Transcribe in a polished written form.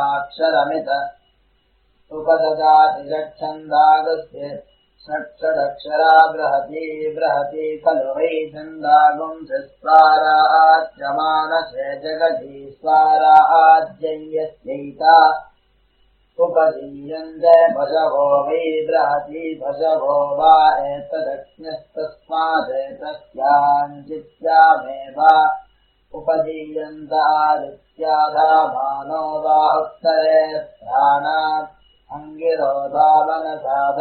अक्षरमित उपददाति षट्छन्दागस्य षट्षडक्षरा बृहती बृहती खलु वै छन्दागुंसस्वाराच्यमानसे जगति स्वाराज्यस्यैता उपदीयन्ते पशवो वै बृहती पशवो वा एतदज्ञस्तस्मादेतस्याञ्चित्यामेव उपदीयन्त आदित्याधामानो वा उत्तरे प्राणात् अङ्गिरो धावनसाद